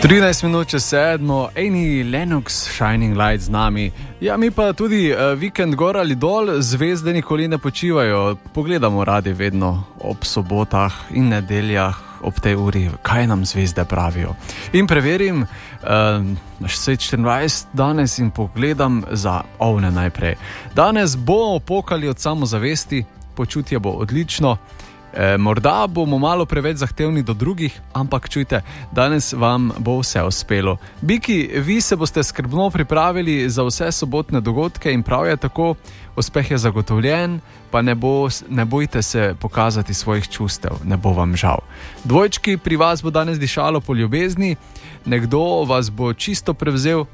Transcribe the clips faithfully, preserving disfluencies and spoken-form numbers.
trinajst minut čez sedmo, Annie Lennox, Shining Light z nami. Ja, mi pa tudi uh, vikend gor ali dol, zvezde nikoli ne počivajo. Pogledamo radi vedno ob sobotah in nedeljah ob tej uri, kaj nam zvezde pravijo. In preverim uh, naš svet štiriindvajset danes in pogledam za ovne najprej. Danes bomo pokali od samozavesti, počutje bo odlično. E, morda bomo malo preveč zahtevni do drugih, ampak čujte, danes vam bo vse uspelo. Biki, vi se boste skrbno pripravili za vse sobotne dogodke in prav je tako, uspeh je zagotovljen, pa ne, bo, ne bojte se pokazati svojih čustev, ne bo vam žal. Dvojčki, pri vas bo danes dišalo po ljubezni, nekdo vas bo čisto prevzel.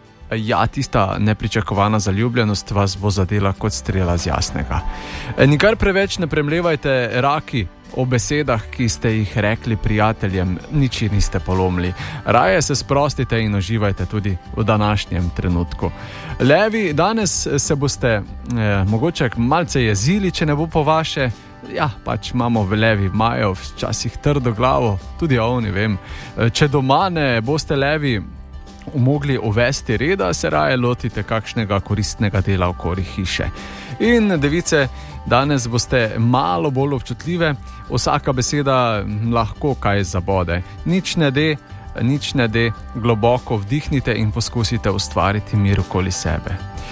Ja, tista nepričakovana zaljubljenost vas bo zadela kot strela z jasnega. Nikar preveč ne premlevajte raki o besedah, ki ste jih rekli prijateljem, nič niste polomili. Raje se sprostite in uživajte tudi v današnjem trenutku. Levi, danes se boste eh, mogoče malce jezili, če ne bo po vaše. Ja, pač imamo v levi majo včasih trdo glavo, tudi ovni, vem. Če doma ne boste levi mogli uvesti reda, se raje lotite kakšnega koristnega dela okoli hiše. In device, danes boste malo bolj občutljive, vsaka beseda lahko kaj zabode. Nič ne de, nič ne de, globoko vdihnite in poskusite ustvariti mir okoli sebe.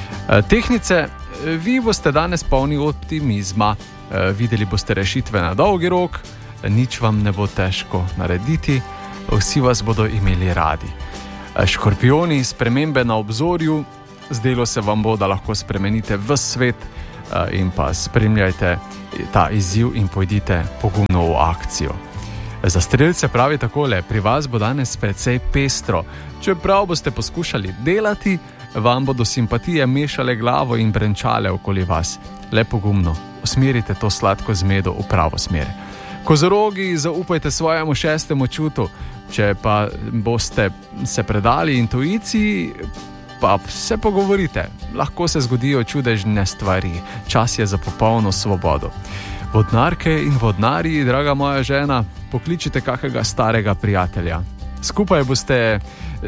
Tehnice, vi boste danes polni optimizma, videli boste rešitve na dolgi rok, nič vam ne bo težko narediti, vsi vas bodo imeli radi. Škorpioni, spremembe na obzorju, zdelo se vam bo, da lahko spremenite ves svet in pa spremljajte ta izziv in pojdite pogumno v akcijo. Za strelce pravi takole, pri vas bo danes precej pestro, čeprav boste poskušali delati, vam bodo simpatije mešale glavo in brenčale okoli vas. Le pogumno, usmerite to sladko zmedo v pravo smer. Kozorogi, zaupajte svojemu šestemu čutu, če pa boste se predali intuiciji, pa se pogovorite. Lahko se zgodijo čudežne stvari. Čas je za popolno svobodo. Vodnarke in vodnarji, draga moja žena, pokličite kakega starega prijatelja. Skupaj boste eh,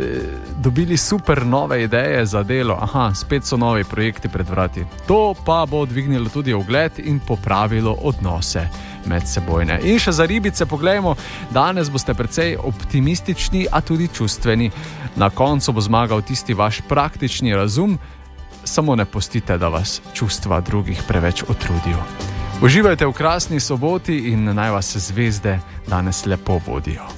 dobili super nove ideje za delo. Aha, spet so novi projekti pred vrati. To pa bo dvignilo tudi ugled in popravilo odnose medsebojne. In še za ribice poglejmo, danes boste precej optimistični, a tudi čustveni. Na koncu bo zmagal tisti vaš praktični razum, samo ne pustite, da vas čustva drugih preveč utrudijo. Uživajte v krasni soboti in naj vas zvezde danes lepo vodijo.